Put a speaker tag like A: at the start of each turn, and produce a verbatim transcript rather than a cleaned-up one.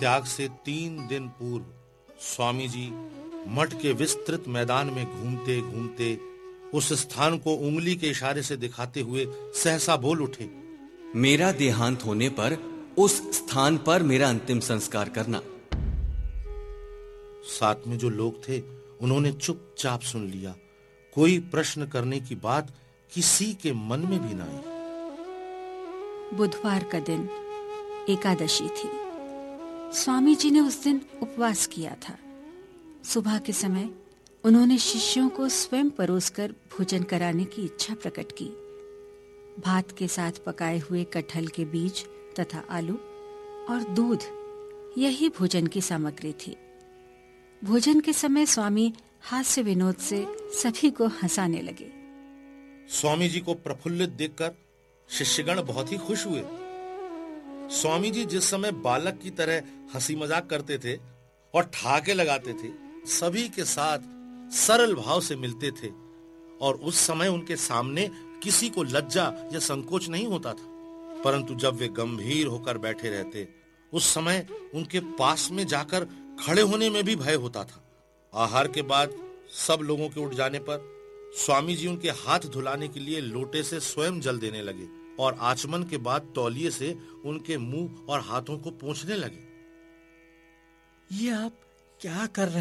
A: त्याग से तीन दिन पूर्व स्वामी जी मठ के विस्तृत मैदान में घूमते घूमते उस स्थान को उंगली के इशारे से दिखाते हुए सहसा बोल उठे,
B: मेरा देहांत होने पर उस स्थान पर मेरा अंतिम संस्कार करना।
A: साथ में जो लोग थे उन्होंने चुपचाप सुन लिया। कोई प्रश्न करने की बात किसी के मन में भी ना आई।
C: बुधवार का दिन एकादशी थी। स्वामी जी ने उस दिन उपवास किया था। सुबह के समय उन्होंने शिष्यों को स्वयं परोसकर भोजन कराने की इच्छा प्रकट की। भात के साथ पकाए हुए कटहल के बीज तथा आलू और दूध, यही भोजन की सामग्री थी। भोजन के समय स्वामी हास्य विनोद से सभी को हंसाने लगे।
A: स्वामी जी को प्रफुल्लित देखकर शिष्यगण बहुत ही खुश हुए। स्वामी जी जिस समय बालक की तरह हंसी मजाक करते थे और ठहाके लगाते थे, सभी के साथ सरल भाव से मिलते थे और उस समय उनके सामने किसी को लज्जा या संकोच नहीं होता था। परंतु जब वे गंभीर होकर बैठे रहते, उस समय उनके पास में जाकर खड़े होने में भी भय होता था। आहार के बाद सब लोगों के उठ जाने पर स्वामी जी उनके हाथ धुलाने के लिए लोटे से स्वयं जल देने लगे और आचमन के बाद तौलिए से उनके मुंह और हाथों को पोंछने लगे।
D: ये आप क्या कर रहे